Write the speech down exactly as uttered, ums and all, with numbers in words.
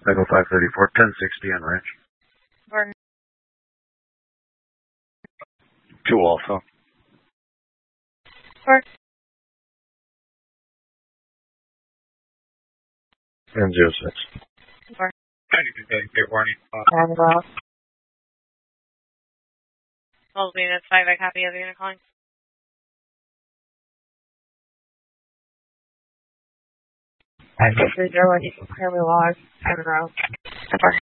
Echo five thirty-four, ten sixty on ranch. Or Two also. or And zero six. or Good morning. and well. Hold me, that's five. I copy other unit calling. Five three zero one. Clear me log. Seven row. Four.